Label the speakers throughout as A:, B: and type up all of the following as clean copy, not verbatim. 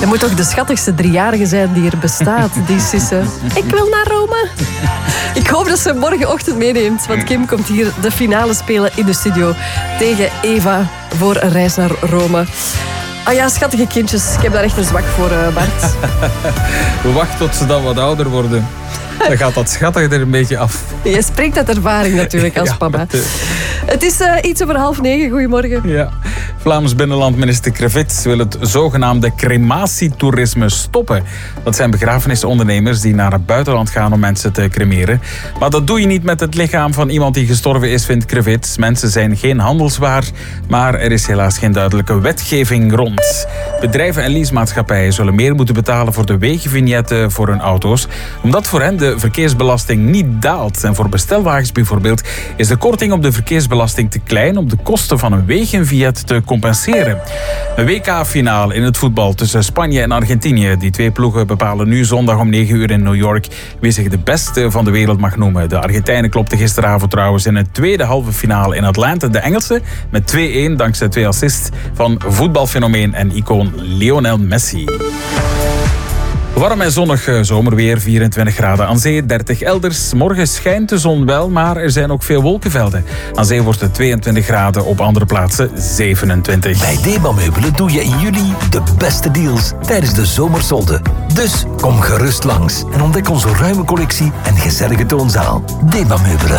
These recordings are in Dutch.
A: Dat moet toch de schattigste 3-jarige zijn die er bestaat, die Sisse. Ik wil naar Rome. Ik hoop dat ze morgenochtend meeneemt, want Kim komt hier de finale spelen in de studio tegen Eva voor een reis naar Rome. Ah ja, schattige kindjes. Ik heb daar echt een zwak voor, Bart.
B: Wacht tot ze dan wat ouder worden. Dan gaat dat schattig er een beetje af.
A: Je spreekt uit ervaring natuurlijk als papa. Het is iets over 8:30. Goedemorgen.
B: Ja. Vlaams binnenlandminister Krevits wil het zogenaamde crematietoerisme stoppen. Dat zijn begrafenisondernemers die naar het buitenland gaan om mensen te cremeren. Maar dat doe je niet met het lichaam van iemand die gestorven is, vindt Krevits. Mensen zijn geen handelswaar, maar er is helaas geen duidelijke wetgeving rond. Bedrijven en leasemaatschappijen zullen meer moeten betalen voor de wegenvignetten voor hun auto's, omdat voor hen de verkeersbelasting niet daalt. En voor bestelwagens bijvoorbeeld is de korting op de verkeersbelasting te klein om de kosten van een wegenvignet te compenseren. Een WK-finale in het voetbal tussen Spanje en Argentinië. Die twee ploegen bepalen nu zondag om 9 uur in New York wie zich de beste van de wereld mag noemen. De Argentijnen klopten gisteravond trouwens in het tweede halve finale in Atlanta de Engelsen met 2-1 dankzij 2 assists van voetbalfenomeen en icoon Lionel Messi. Warm en zonnig zomerweer, 24 graden aan zee, 30 elders. Morgen schijnt de zon wel, maar er zijn ook veel wolkenvelden. Aan zee wordt het 22 graden, op andere plaatsen 27.
C: Bij Deba Meubelen doe je in juli de beste deals tijdens de zomersolden. Dus kom gerust langs en ontdek onze ruime collectie en gezellige toonzaal. Deba Meubelen.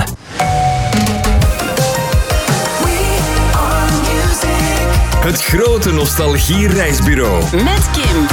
D: Het grote nostalgie-reisbureau.
E: Met Kim.